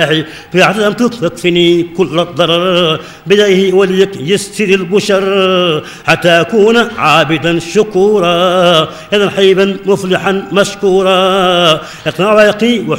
في عظمته تكفني كل الضرر بديه وليك يسر البشر حتى أكون عابدا شكورا إذا حيبا مفلحا مشكورا يقنع ويقي